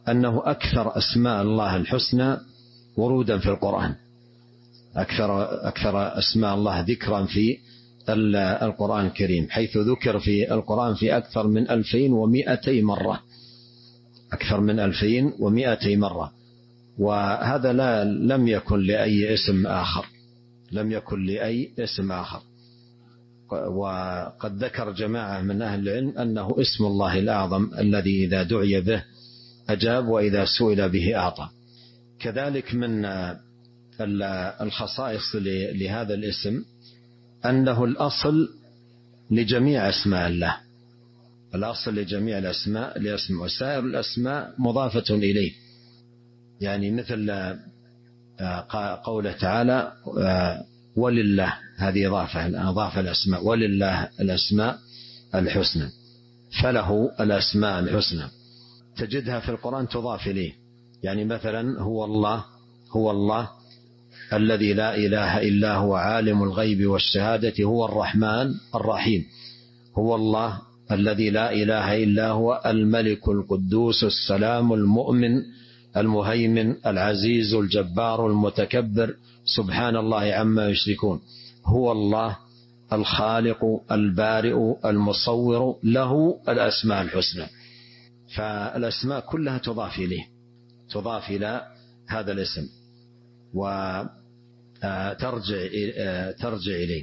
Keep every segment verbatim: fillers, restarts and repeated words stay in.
أنه أكثر أسماء الله الحسنى ورودا في القرآن، أكثر, أكثر أسماء الله ذكرا في القرآن الكريم، حيث ذكر في القرآن في أكثر من ألفين ومئتي مرة، أكثر من ألفين ومئتي مرة. وهذا لا لم يكن لأي اسم آخر، لم يكن لأي اسم آخر. وقد ذكر جماعة من أهل العلم أنه اسم الله الأعظم الذي إذا دعي به أجاب وإذا سئل به أعطى. كذلك من الخصائص لهذا الاسم أنه الأصل لجميع أسماء الله، الأصل لجميع الأسماء لأسماء، وسائر الأسماء مضافة إليه. يعني مثل قوله تعالى ولله، هذه إضافة، أضاف الأسماء، ولله الأسماء الحسنى، فله الأسماء الحسنى، تجدها في القرآن تضاف إليه. يعني مثلا هو الله، هو الله الذي لا إله إلا هو عالم الغيب والشهادة هو الرحمن الرحيم. هو الله الذي لا إله إلا هو الملك القدوس السلام المؤمن المهيمن العزيز الجبار المتكبر سبحان الله عما يشركون. هو الله الخالق البارئ المصور، له الأسماء الحسنى. فالأسماء كلها تضاف إليه، تضاف إلى هذا الاسم وترجع ترجع إليه.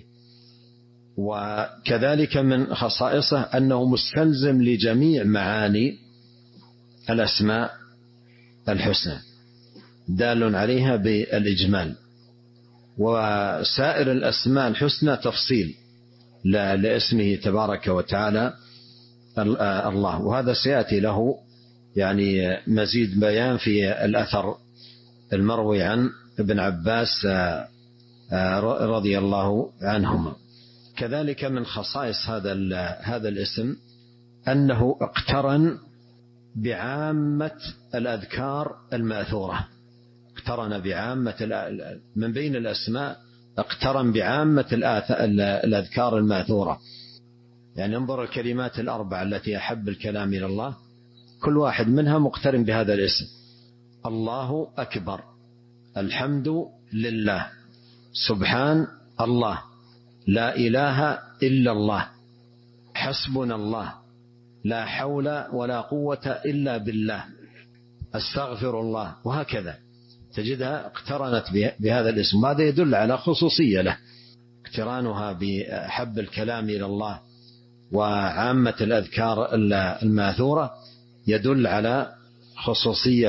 وكذلك من خصائصه أنه مستلزم لجميع معاني الأسماء الحسنى، دال عليها بالإجمال. وسائر الأسماء الحسنى تفصيل لاسمه تبارك وتعالى الله، وهذا سيأتي له يعني مزيد بيان في الأثر المروي عن ابن عباس رضي الله عنهما. كذلك من خصائص هذا هذا الاسم أنه اقترن بعامة الأذكار المأثورة، اقترن بعامة من بين الأسماء، اقترن بعامة الأذكار المأثورة. يعني انظر الكلمات الأربع التي أحب الكلام إلى الله، كل واحد منها مقترن بهذا الاسم: الله أكبر، الحمد لله، سبحان الله، لا إله إلا الله، حسبنا الله، لا حول ولا قوة إلا بالله، أستغفر الله، وهكذا تجدها اقترنت بهذا الاسم. هذا يدل على خصوصية له، اقترانها بحب الكلام إلى الله وعامة الأذكار الماثورة يدل على خصوصية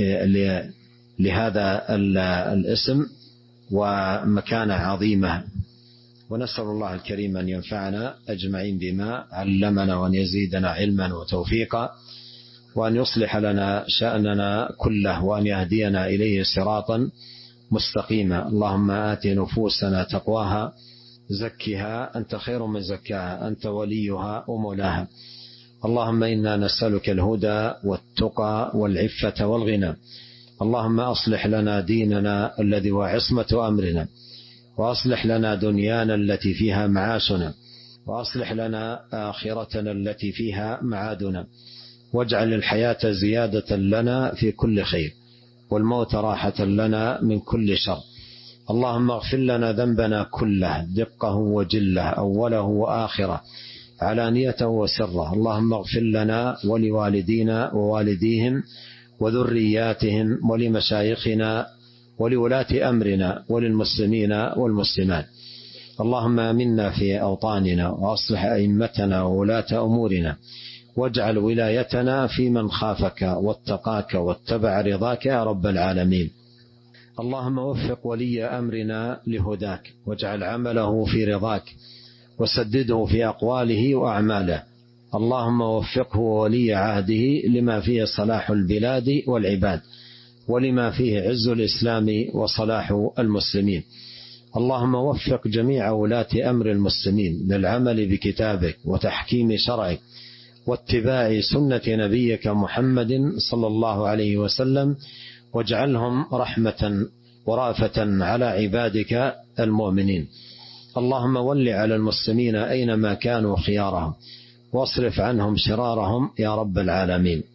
لهذا الاسم ومكانة عظيمة. ونسأل الله الكريم أن ينفعنا أجمعين بما علمنا، وأن يزيدنا علما وتوفيقا، وأن يصلح لنا شأننا كله، وأن يهدينا إليه صراطا مستقيما. اللهم آت نفوسنا تقواها، زكها أنت خير من زكاها، أنت وليها ومولاها. اللهم إنا نسألك الهدى والتقى والعفة والغنى. اللهم أصلح لنا ديننا الذي هو عصمة أمرنا، وأصلح لنا دنيانا التي فيها معاشنا، وأصلح لنا آخرتنا التي فيها معادنا، واجعل الحياة زيادة لنا في كل خير، والموت راحة لنا من كل شر. اللهم اغفر لنا ذنبنا كله، دقه وجله، أوله وآخره، علانيته وسره. اللهم اغفر لنا ولوالدينا ووالديهم وذرياتهم ولمشايخنا ولولاة أمرنا وللمسلمين والمسلمات. اللهم آمنا في أوطاننا، وأصلح أئمتنا وولاة أمورنا، واجعل ولايتنا في من خافك واتقاك واتبع رضاك يا رب العالمين. اللهم وفق ولي أمرنا لهداك، واجعل عمله في رضاك، وسدده في أقواله وأعماله. اللهم وفقه ولي عهده لما فيه صلاح البلاد والعباد، ولما فيه عز الإسلام وصلاح المسلمين. اللهم وفق جميع ولاة أمر المسلمين للعمل بكتابك وتحكيم شرعك واتباع سنة نبيك محمد صلى الله عليه وسلم، واجعلهم رحمة ورافة على عبادك المؤمنين. اللهم ول على المسلمين أينما كانوا خيارهم، واصرف عنهم شرارهم يا رب العالمين.